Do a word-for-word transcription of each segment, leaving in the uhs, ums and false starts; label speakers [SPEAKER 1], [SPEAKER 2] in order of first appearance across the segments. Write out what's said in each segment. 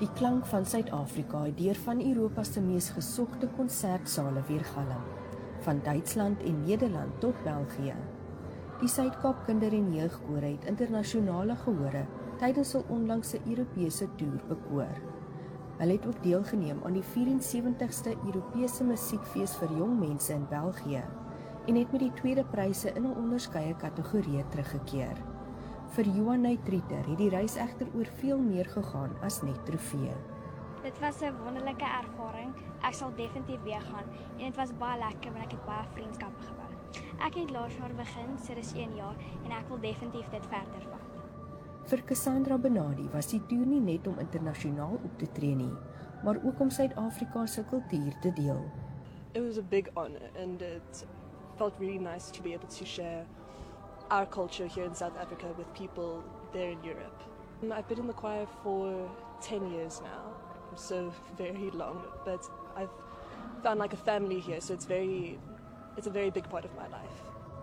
[SPEAKER 1] Die klank van Suid-Afrika het deur van Europa se mees gesogte konsertsale weergalm, van Duitsland en Nederland tot België. Die Suid-Kaap Kinder- en Jeugkoor het internasionale gehore tydens hul onlangse Europese toer bekoor. Hulle het ook deelgeneem aan die vyf-en-sewentigste Europese musiekfees vir jong mense in België en het met die tweede pryse in 'n onderskeie kategorieë teruggekeer. Vir Johan Neytrieter het die reis egter oor veel meer gegaan as net trofee.
[SPEAKER 2] Dit was 'n wonderlike ervaring. Ek sal definitief weer gaan en dit was baie lekker want ek het baie vriendskappe gebou. Ek het laas jaar begin, so dis een jaar en ek wil definitief dit verder vat.
[SPEAKER 1] Vir Cassandra Benadi was die toer nie net om internasionaal op te tree nie, maar ook om Suid-Afrika se kultuur te deel.
[SPEAKER 3] It was a big honor and it felt really nice to be able to share our culture here in South Africa with people there in Europe. I've been in the choir for ten years now, so very long, but I've found like a family here, so it's very, it's a very big part of my life.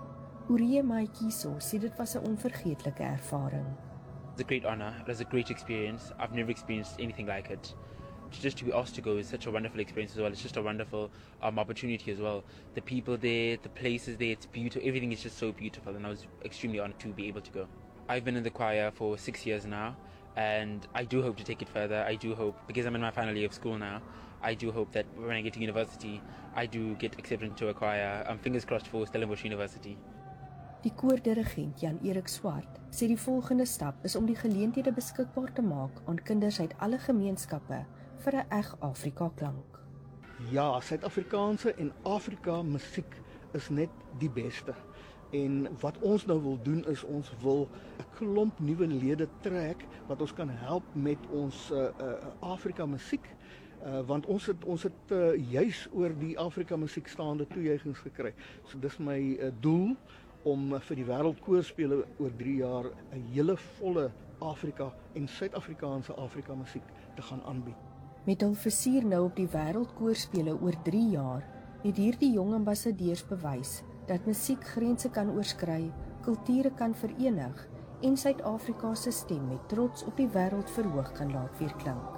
[SPEAKER 1] Urie Maatjiso sê dit was 'n onvergeetlike ervaring.
[SPEAKER 4] It's a great honor. It was a great experience. I've never experienced anything like it. Just to be asked to go is such a wonderful experience as well. It's just a wonderful um, opportunity as well. The people there, the places there, it's beautiful. Everything is just so beautiful, and I was extremely honored to be able to go. I've been in the choir for six years now, and I do hope to take it further. I do hope, because I'm in my final year of school now, I do hope that when I get to university, I do get accepted into a choir. Um, fingers crossed for Stellenbosch University.
[SPEAKER 1] Die koordirigent Jan-Erik Swart sê die volgende stap is om die geleenthede beskikbaar te maak aan kinders uit alle gemeenskappe vir 'n eg Afrika klank.
[SPEAKER 5] Ja, Suid-Afrikaanse en Afrika musiek is net die beste. En wat ons nou wil doen is ons wil 'n klomp nuwe lede trek wat ons kan help met ons uh, uh, Afrika musiek. Uh, want ons het ons het uh, juis oor die Afrika musiek staande toejuigings gekry. So dis my uh, doel om uh, vir die wêreldkoorspele oor drie jaar 'n hele volle Afrika en Suid-Afrikaanse Afrika musiek te gaan aanbied.
[SPEAKER 1] Met hul vizier nou op die wêreldkoorspele oor drie jaar, het hierdie jong ambassadeurs bewys dat musiek grense kan oorskry, kulture kan verenig en Suid-Afrika se stem met trots op die wêreld verhoog kan laat weerklink.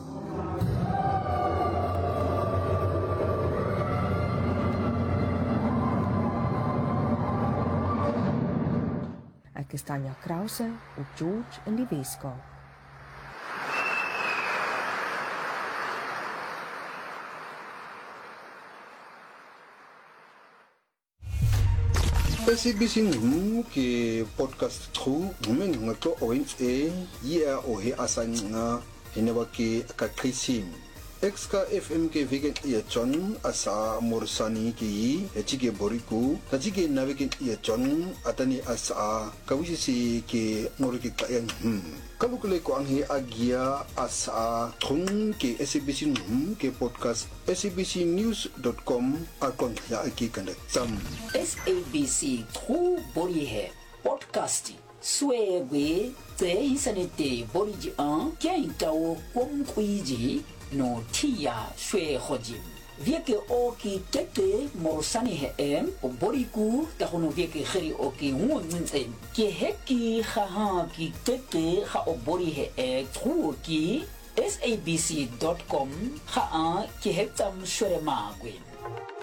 [SPEAKER 1] Ek is Tanya Krause op George in die Weskaap.
[SPEAKER 6] S A B C Ngum ke podcast tru ngumen ngato oins e ya o he asanga heneba ke kakrisim Exka F M ke vegan ya John asa morsani ki echike boriku tajike navike ya John atani asa kawisi ke norike kayan hm kalukule ko anghi agia asa thung ke S A B C Ngum ke podcast S A B C news dot com akon ya ki kanda sam
[SPEAKER 7] S A B C tru bori he podcast swebe te isanete bori ji an kya tao kom kuiji no tia shwe hojim vieke oki tete morsani he em oboriku tahono vieke khiri oki ngunzen ke heki kha ki tete kha obori he e truki S A B C dot com kha ki hektam shwe magwin